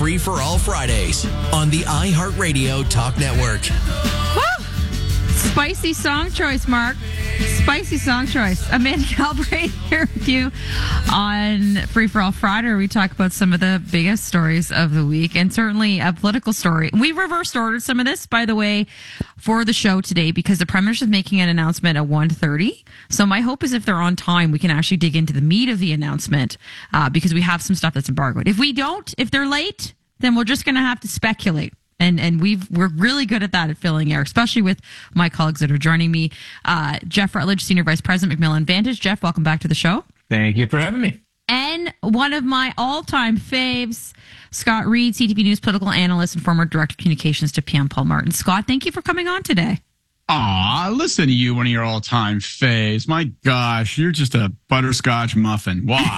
Free for All Fridays on the iHeartRadio Talk Network. Woo! Spicy song choice, Mark. Spicy song choice. Amanda Galbraith here with you on Free for All Friday, where we talk about some of the biggest stories of the week, and certainly a political story. We reversed ordered some of this, by the way, for the show today, because the Prime Minister is making an announcement at 1:30. So my hope is if they're on time, we can actually dig into the meat of the announcement, because we have some stuff that's embargoed. If they're late, then we're just going to have to speculate. And we're really good at that, at filling air, especially with my colleagues that are joining me. Jeff Rutledge, Senior Vice President, Macmillan Vantage. Jeff, welcome back to the show. Thank you for having me. And one of my all-time faves, Scott Reid, CTV News political analyst and former Director of Communications to PM Paul Martin. Scott, thank you for coming on today. Aw, listen to you, one of your all-time faves. My gosh, you're just a butterscotch muffin. Wow.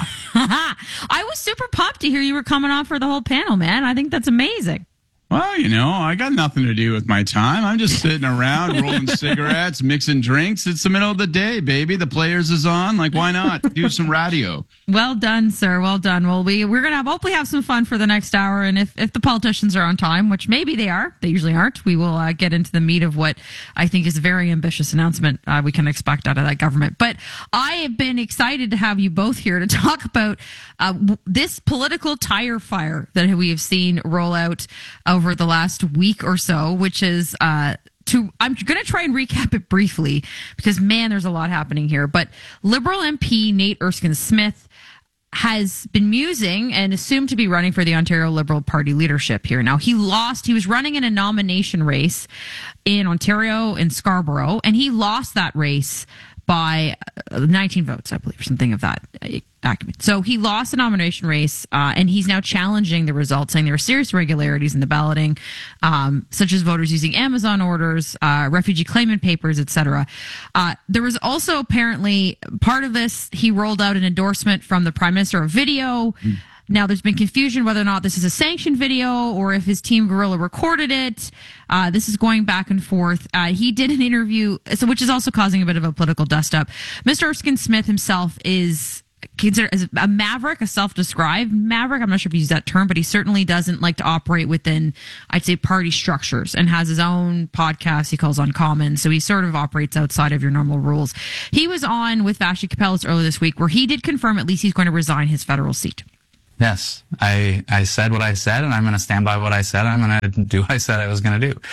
I was super pumped to hear you were coming on for the whole panel, man. I think that's amazing. Well, I got nothing to do with my time. I'm just sitting around rolling cigarettes, mixing drinks. It's the middle of the day, baby. The Players is on. Like, why not do some radio? Well done, sir. Well done. Well, we're going to hopefully have some fun for the next hour. And if the politicians are on time, which maybe they are, they usually aren't, we will get into the meat of what I think is a very ambitious announcement we can expect out of that government. But I have been excited to have you both here to talk about this political tire fire that we have seen roll out over the last week or so, which is I'm going to try and recap it briefly because, man, there's a lot happening here. But Liberal MP Nate Erskine-Smith has been musing and assumed to be running for the Ontario Liberal Party leadership here. Now, he lost. He was running in a nomination race in Ontario, in Scarborough, and he lost that race by 19 votes, I believe, or something of that acumen. So he lost the nomination race, and he's now challenging the results, saying there are serious irregularities in the balloting, such as voters using Amazon orders, refugee claimant papers, etc. There was also apparently part of this, he rolled out an endorsement from the Prime Minister, a video. Now, there's been confusion whether or not this is a sanctioned video or if his team Guerrilla recorded it. This is going back and forth. He did an interview, which is also causing a bit of a political dust-up. Mr. Erskine-Smith himself is considered as a maverick, a self-described maverick. I'm not sure if he used that term, but he certainly doesn't like to operate within, I'd say, party structures, and has his own podcast he calls Uncommon. So he sort of operates outside of your normal rules. He was on with Vashti Kapellas earlier this week, where he did confirm at least he's going to resign his federal seat. Yes, I said what I said, and I'm going to stand by what I said. I'm going to do what I said I was going to do.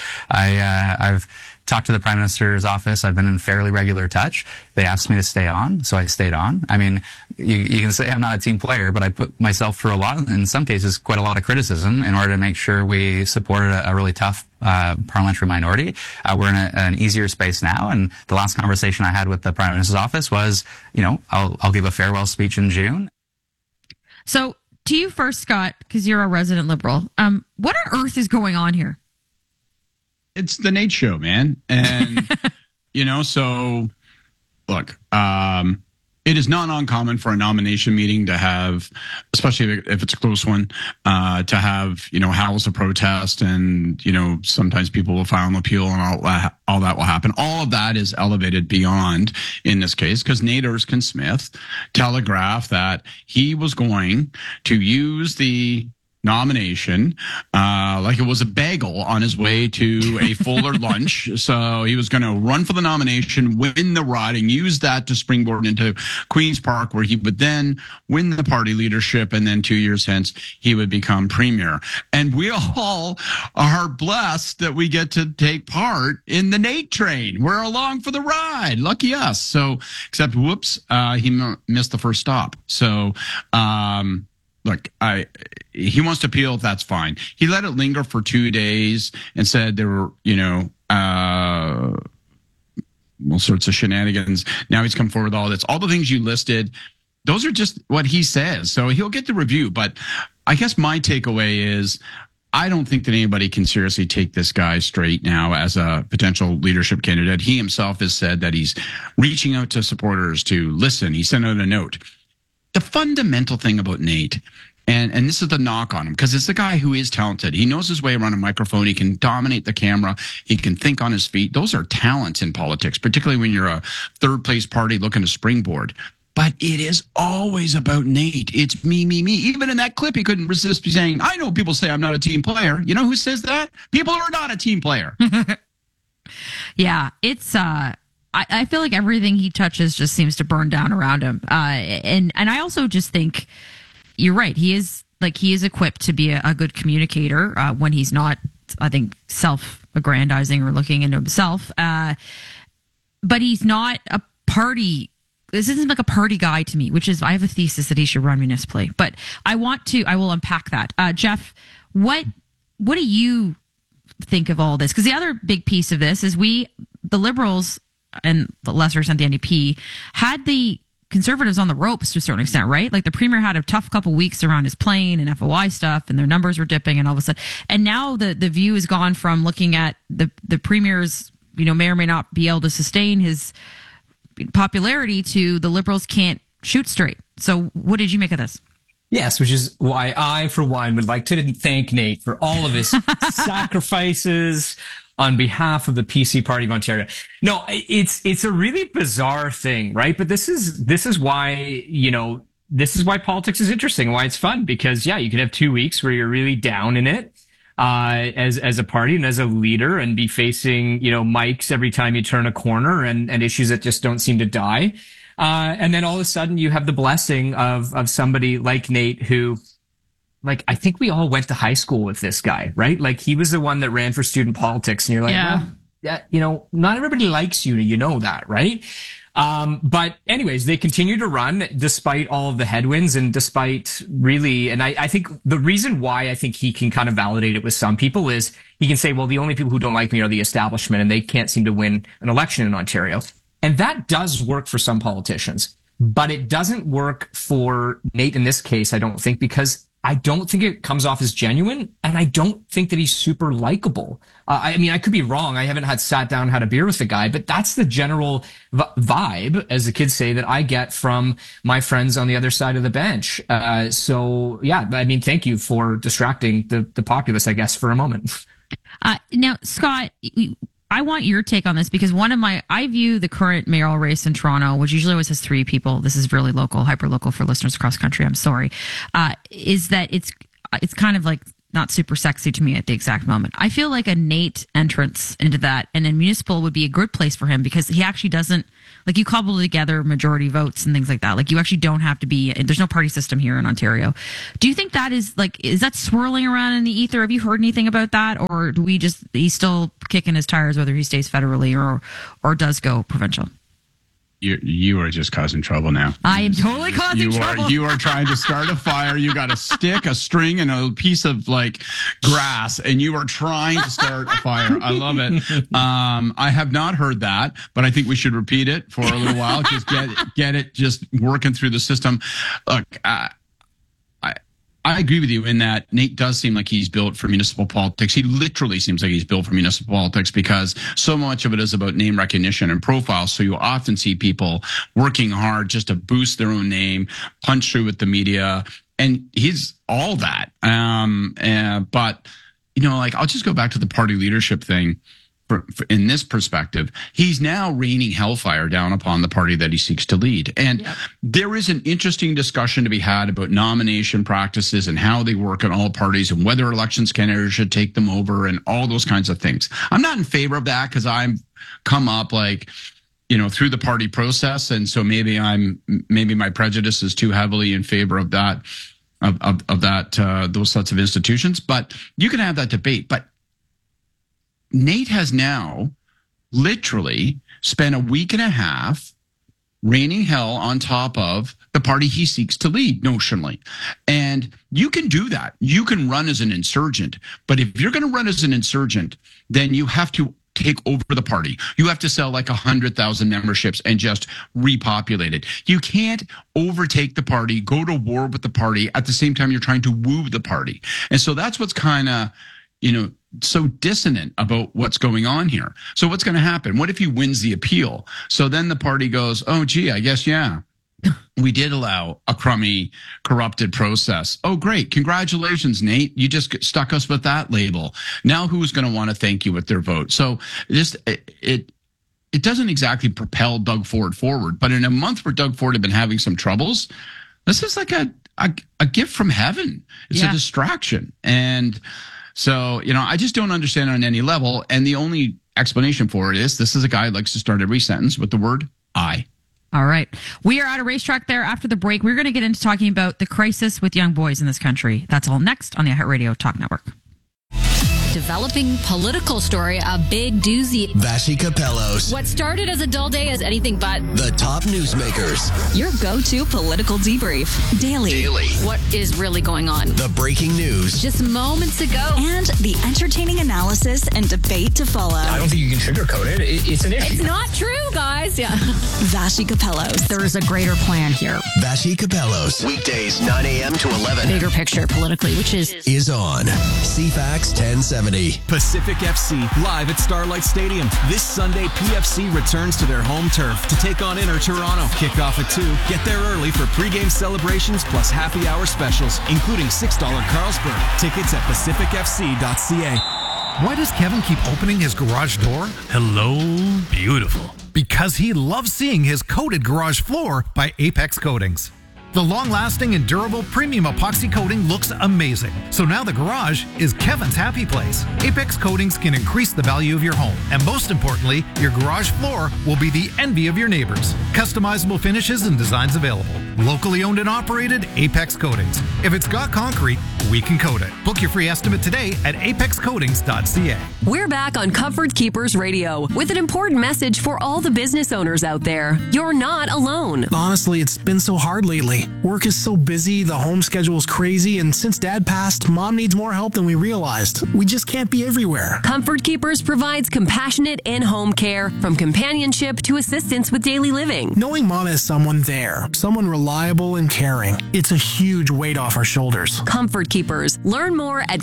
I've talked to the Prime Minister's office. I've been in fairly regular touch. They asked me to stay on, so I stayed on. I mean, you can say I'm not a team player, but I put myself through a lot, in some cases, quite a lot of criticism in order to make sure we supported a really tough parliamentary minority. We're in an easier space now, and the last conversation I had with the Prime Minister's office was, I'll give a farewell speech in June. So, to you first, Scott, because you're a resident Liberal, what on earth is going on here? It's the Nate Show, man. And, so, look, it is not uncommon for a nomination meeting to have, especially if it's a close one, to have, howls of protest, and, sometimes people will file an appeal, and all that will happen. All of that is elevated beyond in this case, because Nate Erskine-Smith telegraphed that he was going to use the nomination like it was a bagel on his way to a fuller lunch. So he was going to run for the nomination, win the ride, and use that to springboard into Queen's Park, where he would then win the party leadership, and then 2 years hence he would become premier. And we all are blessed that we get to take part in the Nate train. We're along for the ride. Lucky us. So, except whoops, he missed the first stop. So look, he wants to appeal. That's fine. He let it linger for 2 days and said there were, all sorts of shenanigans. Now he's come forward with all this. All the things you listed, those are just what he says. So he'll get the review. But I guess my takeaway is I don't think that anybody can seriously take this guy straight now as a potential leadership candidate. He himself has said that he's reaching out to supporters to listen. He sent out a note. The fundamental thing about Nate, and this is the knock on him, because it's a guy who is talented. He knows his way around a microphone. He can dominate the camera. He can think on his feet. Those are talents in politics, particularly when you're a third place party looking to springboard. But it is always about Nate. It's me, me, me. Even in that clip, he couldn't resist saying, I know people say I'm not a team player. You know who says that? People who are not a team player. Yeah, it's I feel like everything he touches just seems to burn down around him. And I also just think you're right. He is equipped to be a good communicator when he's not, I think, self-aggrandizing or looking into himself. But he's not a party. This isn't like a party guy to me, which is, I have a thesis that he should run municipally. But I will unpack that. Jeff, what do you think of all this? Because the other big piece of this is the Liberals and the lesser extent the NDP had the Conservatives on the ropes to a certain extent, right? Like the Premier had a tough couple weeks around his plane and FOI stuff, and their numbers were dipping, and all of a sudden, and now the view has gone from looking at the Premier's, may or may not be able to sustain his popularity to the Liberals can't shoot straight. So what did you make of this? Yes, which is why I, for one, would like to thank Nate for all of his sacrifices on behalf of the PC Party of Ontario. No, it's a really bizarre thing, right? But this is why, this is why politics is interesting and why it's fun, because you can have 2 weeks where you're really down in it as a party and as a leader, and be facing, mics every time you turn a corner, and issues that just don't seem to die. And then all of a sudden you have the blessing of somebody like Nate who, like, I think we all went to high school with this guy, right? Like, he was the one that ran for student politics, and you're like, well, not everybody likes you, that, right? But anyways, they continue to run despite all of the headwinds, and despite really, and I think the reason why I think he can kind of validate it with some people is he can say, well, the only people who don't like me are the establishment, and they can't seem to win an election in Ontario. And that does work for some politicians, but it doesn't work for Nate in this case, I don't think, because I don't think it comes off as genuine, and I don't think that he's super likable. I mean, I could be wrong. I haven't sat down, had a beer with the guy, but that's the general vibe, as the kids say, that I get from my friends on the other side of the bench. So yeah, I mean, thank you for distracting the populace, I guess, for a moment. Now, Scott, I want your take on this, because I view the current mayoral race in Toronto, which usually always has 3 people. This is really local, hyper local for listeners across country. I'm sorry. Is that it's kind of like not super sexy to me at the exact moment. I feel like a Nate entrance into that and in municipal would be a good place for him, because he actually doesn't, like, you cobble together majority votes and things like that. Like, you actually don't have to be, there's no party system here in Ontario. Do you think that is that swirling around in the ether? Have you heard anything about that? Or do he's still kicking his tires whether he stays federally or does go provincial? You are just causing trouble now. I am totally causing trouble. You are trying to start a fire. You got a stick, a string, and a piece of grass, and you are trying to start a fire. I love it. I have not heard that, but I think we should repeat it for a little while. Just get it just working through the system. Look, I agree with you in that Nate does seem like he's built for municipal politics. He literally seems like he's built for municipal politics, because so much of it is about name recognition and profile. So you often see people working hard just to boost their own name, punch through with the media, and he's all that. But I'll just go back to the party leadership thing. In this perspective, he's now raining hellfire down upon the party that he seeks to lead. And there is an interesting discussion to be had about nomination practices and how they work in all parties, and whether elections candidates should take them over, and all those kinds of things. I'm not in favor of that, because I'm come up through the party process. And so maybe my prejudice is too heavily in favor of that, those sorts of institutions. But you can have that debate. But Nate has now literally spent a week and a half raining hell on top of the party he seeks to lead notionally. And you can do that. You can run as an insurgent. But if you're going to run as an insurgent, then you have to take over the party. You have to sell 100,000 memberships and just repopulate it. You can't overtake the party, go to war with the party at the same time you're trying to woo the party. And so that's what's kind of, so dissonant about what's going on here. So what's going to happen? What if he wins the appeal? So then the party goes, oh, gee, I guess, we did allow a crummy, corrupted process. Oh, great. Congratulations, Nate. You just stuck us with that label. Now who's going to want to thank you with their vote? So it doesn't exactly propel Doug Ford forward. But in a month where Doug Ford had been having some troubles, this is like a gift from heaven. It's a distraction. And so, I just don't understand it on any level. And the only explanation for it is this is a guy who likes to start every sentence with the word I. All right. We are at a racetrack there. After the break, we're going to get into talking about the crisis with young boys in this country. That's all next on the iHeartRadio Talk Network. Developing political story, a big doozy. Vassy Capellos. What started as a dull day is anything but The top newsmakers. Your go-to political debrief. Daily. what is really going on. The breaking news. Just moments ago. And the entertaining analysis and debate to follow. I don't think you can sugarcoat it. It's an issue. It's not true, guys. Yeah. Vassy Capellos. There is a greater plan here. Vassy Capellos. Weekdays 9 a.m. to 11. Bigger picture politically, which is Is on CFAX 1070. Pacific FC live at Starlight Stadium. This Sunday, PFC returns to their home turf to take on Inter Toronto. Kickoff at 2. Get there early for pregame celebrations plus happy hour specials, including $6 Carlsberg. Tickets at pacificfc.ca. Why does Kevin keep opening his garage door? Hello, beautiful. Because he loves seeing his coated garage floor by Apex Coatings. The long-lasting and durable premium epoxy coating looks amazing. So now the garage is Kevin's happy place. Apex Coatings can increase the value of your home. And most importantly, your garage floor will be the envy of your neighbors. Customizable finishes and designs available. Locally owned and operated, Apex Coatings. If it's got concrete, we can coat it. Book your free estimate today at apexcoatings.ca. We're back on Comfort Keepers Radio with an important message for all the business owners out there. You're not alone. Honestly, it's been so hard lately. Work is so busy, the home schedule is crazy, and since Dad passed, Mom needs more help than we realized. We just can't be everywhere. Comfort Keepers provides compassionate in-home care, from companionship to assistance with daily living. Knowing Mom has someone there, someone reliable and caring, it's a huge weight off our shoulders. Comfort Keepers. Learn more at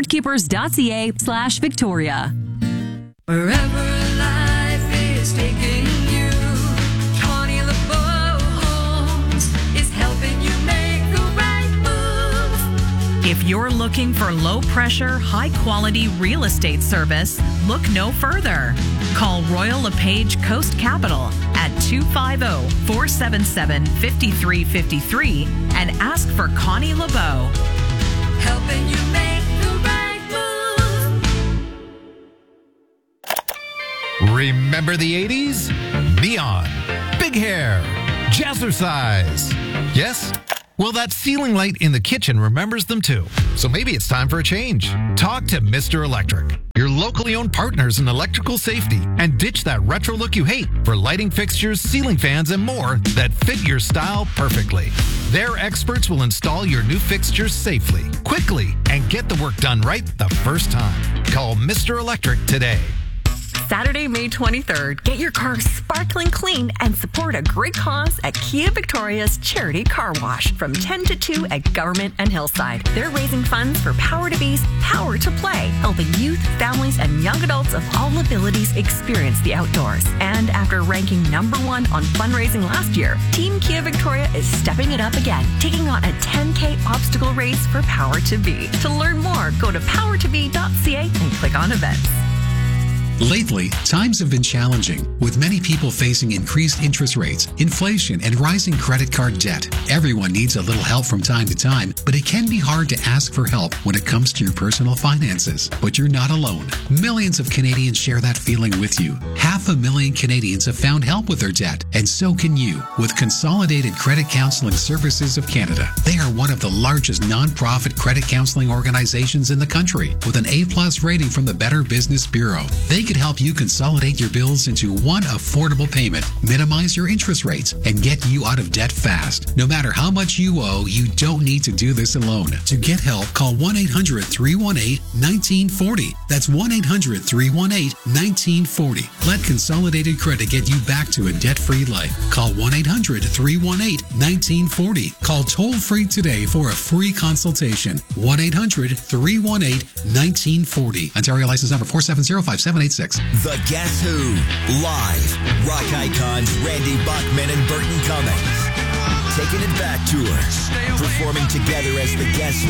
comfortkeepers.ca/Victoria. Wherever life is taking you, Connie LeBeau Homes is helping you make the right move. If you're looking for low-pressure, high-quality real estate service, look no further. Call Royal LePage Coast Capital at 250-477-5353 and ask for Connie LeBeau. Helping you make the right move. Remember the 80s? Neon, big hair, jazzercise. Yes? Well, that ceiling light in the kitchen remembers them too. So maybe it's time for a change. Talk to Mr. Electric, your locally owned partners in electrical safety, and ditch that retro look you hate for lighting fixtures, ceiling fans, and more that fit your style perfectly. Their experts will install your new fixtures safely, quickly, and get the work done right the first time. Call Mr. Electric today. Saturday, May 23rd, get your car sparkling clean and support a great cause at Kia Victoria's Charity Car Wash from 10 to 2 at Government and Hillside. They're raising funds for Power to Be's Power to Play, helping youth, families, and young adults of all abilities experience the outdoors. And after ranking #1 on fundraising last year, Team Kia Victoria is stepping it up again, taking on a 10K obstacle race for Power to Be. To learn more, go to powertobe.ca and click on events. Lately, times have been challenging, with many people facing increased interest rates, inflation, and rising credit card debt. Everyone needs a little help from time to time, but it can be hard to ask for help when it comes to your personal finances. But you're not alone. Millions of Canadians share that feeling with you. 500,000 Canadians have found help with their debt, and so can you, with Consolidated Credit Counseling Services of Canada. They are one of the largest nonprofit credit counseling organizations in the country, with an A+ rating from the Better Business Bureau. They could help you consolidate your bills into one affordable payment, minimize your interest rates, and get you out of debt fast. No matter how much you owe, you don't need to do this alone. To get help, call 1-800-318-1940. That's 1-800-318-1940. Let Consolidated Credit get you back to a debt-free life. Call 1-800-318-1940. Call toll-free today for a free consultation. 1-800-318-1940. Ontario license number 4705786. The Guess Who. Live. Rock icons Randy Bachman and Burton Cummings. Taking it back tour. Performing together as the Guess Who.